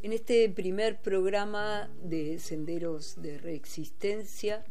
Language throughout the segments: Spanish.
En este primer programa de Senderos de Reexistencia,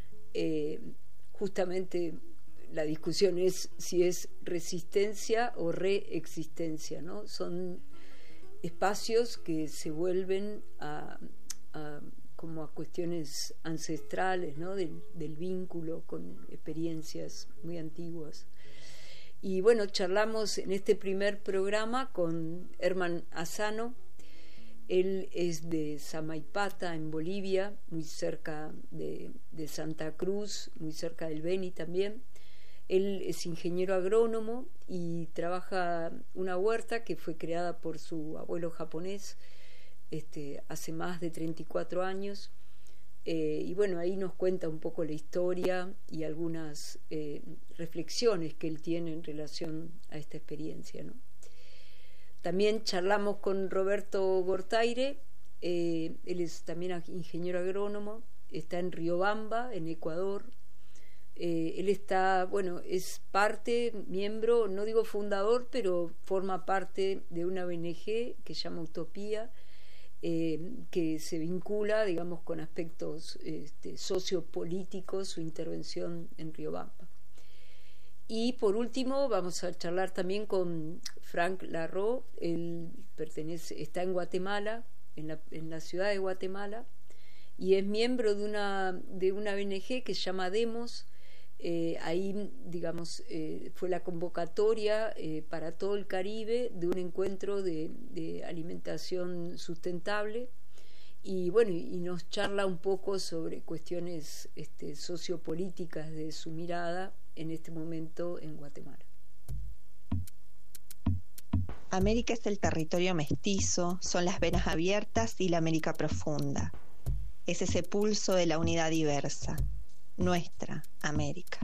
justamente la discusión es si es resistencia o reexistencia, ¿no? Son espacios que se vuelven como a cuestiones ancestrales, ¿no? Del vínculo con experiencias muy antiguas. Y bueno, charlamos en este primer programa con Herman Asano. Él es de Samaipata, en Bolivia, muy cerca de Santa Cruz, muy cerca del Beni también. Él es ingeniero agrónomo y trabaja una huerta que fue creada por su abuelo japonés hace más de 34 años. Y bueno, ahí nos cuenta un poco la historia y algunas reflexiones que él tiene en relación a esta experiencia, ¿no? También charlamos con Roberto Gortaire. Él es también ingeniero agrónomo, está en Riobamba, en Ecuador. Él está, bueno, es miembro, no digo fundador, pero forma parte de una ONG que se llama Utopía, que se vincula, digamos, con aspectos sociopolíticos, su intervención en Riobamba. Y por último vamos a charlar también con Frank Larro. Él está en Guatemala, en la ciudad de Guatemala, y es miembro de una ONG que se llama Demos. Ahí, digamos, fue la convocatoria para todo el Caribe de un encuentro de alimentación sustentable. Y bueno, y nos charla un poco sobre cuestiones sociopolíticas de su mirada en este momento en Guatemala. América es el territorio mestizo, son las venas abiertas y la América profunda. Es ese pulso de la unidad diversa, nuestra América.